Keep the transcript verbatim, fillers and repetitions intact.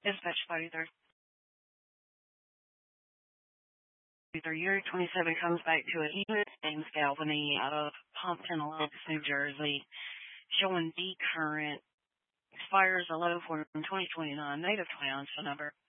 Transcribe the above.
Dispatch Body there. Unit twenty-seven comes back to a unit named Galvany out of Pompton Lakes, New Jersey, showing D current, expires eleven four twenty twenty-nine, native twenty-nine, phone number